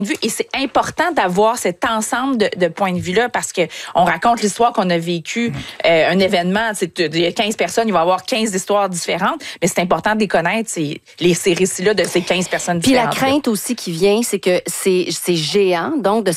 de vue. Et c'est important d'avoir cet ensemble de points de vue-là parce que on raconte l'histoire qu'on a vécue, un événement, il y a 15 personnes, il va y avoir 15 histoires différentes, mais c'est important de les connaître, ces récits-là de ces 15 personnes différentes. Puis la crainte aussi qui vient, c'est que c'est géant, donc de